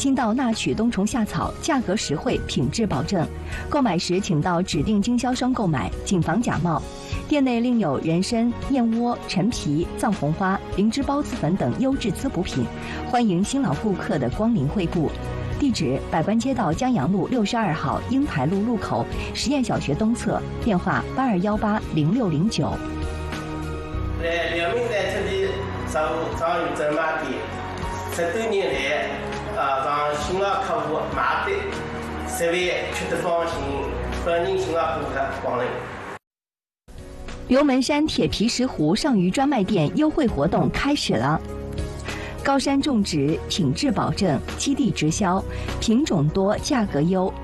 新到纳曲冬虫夏草，价格实惠，品质保证。购买时请到指定经销商购买，谨防假冒。店内另有人参、燕窝、陈皮、藏红花、灵芝孢子粉等优质滋补品，欢迎新老顾客的光临惠顾。地址：百官街道江阳路62号英台路路口实验小学东侧，电话82180609。 在辽宁在这里上有专卖店，10多年来，让新老客户买的设备吃得放心，欢迎新老顾客光临。 刘门山铁皮石斛上虞专卖店优惠活动开始了。高山种植，品质保证，基地直销，品种多，价格优，